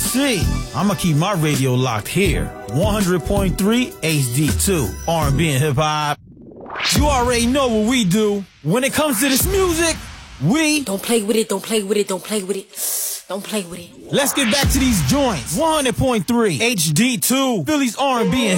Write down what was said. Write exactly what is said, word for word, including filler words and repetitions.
see. I'ma keep my radio locked here. one hundred point three H D two. R and B and hip hop. You already know what we do. When it comes to this music, we don't play with it, don't play with it, don't play with it. Don't play with it. Let's get back to these joints. one hundred point three H D two. Philly's R and B and